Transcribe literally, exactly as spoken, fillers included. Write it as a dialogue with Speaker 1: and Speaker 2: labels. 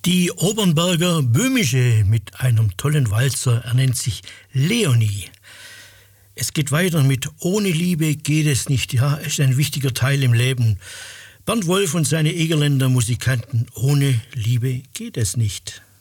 Speaker 1: Die Obernberger Böhmische mit einem tollen Walzer, er nennt sich Leonie. Es geht weiter mit Ohne Liebe geht es nicht, ja, es ist ein wichtiger Teil im Leben. Bernd Wolf und seine Egerländer Musikanten, ohne Liebe geht es nicht.